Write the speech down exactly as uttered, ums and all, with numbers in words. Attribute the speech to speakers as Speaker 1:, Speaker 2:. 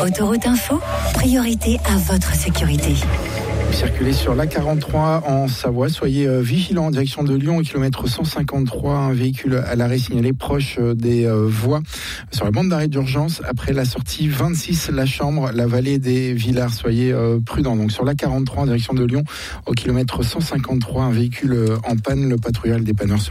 Speaker 1: Autoroute Info, priorité à votre sécurité.
Speaker 2: Circulez sur l'A quarante-trois en Savoie, soyez euh, vigilants en direction de Lyon au kilomètre cent cinquante-trois, un véhicule à l'arrêt signalé proche euh, des euh, voies sur la bande d'arrêt d'urgence après la sortie vingt-six La Chambre, la vallée des Villars, soyez euh, prudents. Donc sur l'A quarante-trois en direction de Lyon au kilomètre cent cinquante-trois, un véhicule euh, en panne, le patrouilleur et le dépanneur sera